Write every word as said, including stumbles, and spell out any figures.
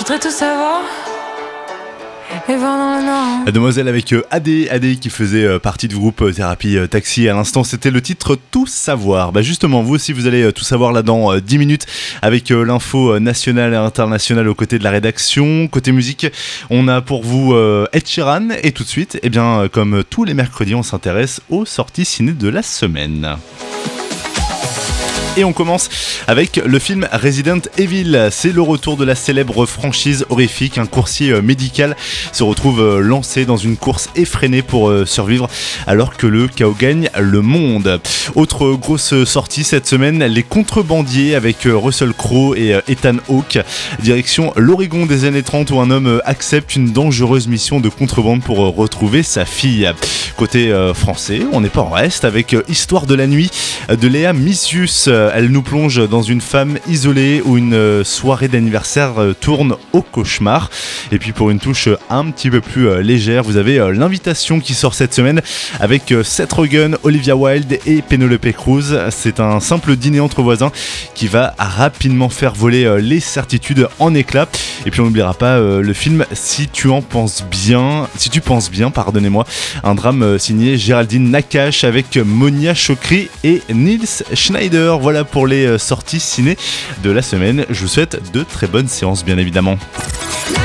voudrais tout savoir et voir dans le Nord. La demoiselle avec euh, A D, A D qui faisait euh, partie du groupe euh, Thérapie euh, Taxi. À l'instant, c'était le titre Tout savoir. Bah justement, vous aussi, vous allez euh, tout savoir là dans euh, dix minutes avec euh, l'info euh, nationale et internationale aux côtés de la rédaction. Côté musique, on a pour vous euh, Ed Sheeran. Et tout de suite, eh bien, euh, comme tous les mercredis, on s'intéresse aux sorties ciné de la semaine. Et on commence avec le film Resident Evil. C'est le retour de la célèbre franchise horrifique. Un coursier médical se retrouve lancé dans une course effrénée pour survivre alors que le chaos gagne le monde. Autre grosse sortie cette semaine, Les Contrebandiers avec Russell Crowe et Ethan Hawke. Direction l'Oregon des années trente où un homme accepte une dangereuse mission de contrebande pour retrouver sa fille. Côté français, on n'est pas en reste avec Histoire de la nuit de Léa Missius. Elle nous plonge dans une femme isolée où une soirée d'anniversaire tourne au cauchemar. Et puis pour une touche un petit peu plus légère, vous avez L'Invitation qui sort cette semaine avec Seth Rogen, Olivia Wilde et Penelope Cruz. C'est un simple dîner entre voisins qui va rapidement faire voler les certitudes en éclats. Et puis on n'oubliera pas le film Si tu en penses bien, si tu penses bien, pardonnez-moi, un drame signé Géraldine Nakache avec Monia Chokri et Niels Schneider. Voilà pour les sorties ciné de la semaine. Je vous souhaite de très bonnes séances bien évidemment.